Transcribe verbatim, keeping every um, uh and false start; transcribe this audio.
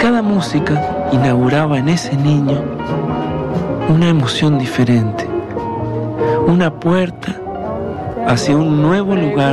cada música inauguraba en ese niño una emoción diferente, una puerta hacia un nuevo lugar